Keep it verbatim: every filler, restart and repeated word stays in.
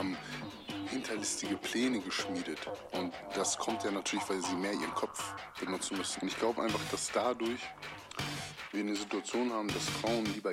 haben hinterlistige Pläne geschmiedet. Und das kommt ja natürlich, weil sie mehr ihren Kopf benutzen müssen. Und ich glaube einfach, dass dadurch wir eine Situation haben, dass Frauen lieber